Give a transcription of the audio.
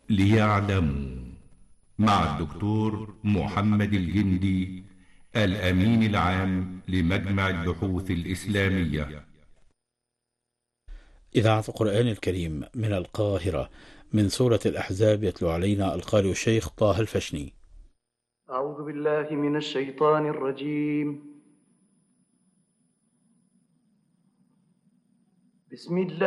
ليعلموا، مع الدكتور محمد الجندي، الأمين العام لمجمع البحوث الإسلامية. إذاعة القرآن الكريم من القاهرة، من سورة الأحزاب، يتلو علينا القارئ الشيخ طه الفشني. أعوذ بالله من الشيطان الرجيم. بسم الله